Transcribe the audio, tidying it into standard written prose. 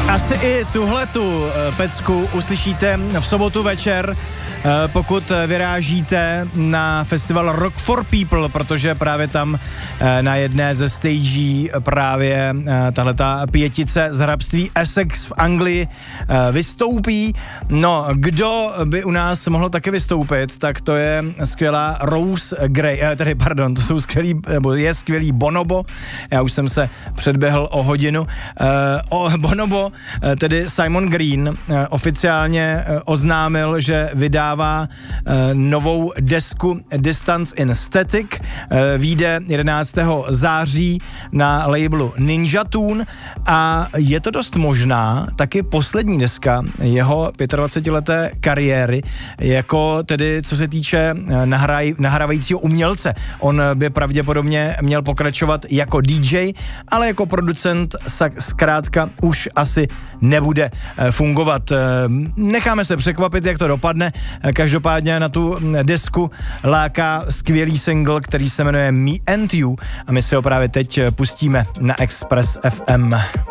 Asi i tuhletu pecku uslyšíte v sobotu večer, pokud vyrážíte na festival Rock for People, protože právě tam na jedné ze stagí právě tahleta pětice z hrabství Essex v Anglii vystoupí. No, kdo by u nás mohl taky vystoupit, tak to je skvělá Rose Gray, je skvělý Bonobo, já už jsem se předběhl o hodinu. Bonobo, tedy Simon Green, oficiálně oznámil, že vydává novou desku Distance in Static, vyjde 11. září na labelu Ninja Tune a je to dost možná taky poslední deska jeho 25leté kariéry, jako tedy co se týče nahrávajícího umělce. On by pravděpodobně měl pokračovat jako DJ, ale jako producent zkrátka už asi nebude fungovat. Necháme se překvapit, jak to dopadne. Každopádně na tu desku láká skvělý single, který se jmenuje Me and You a my si ho právě teď pustíme na Express FM.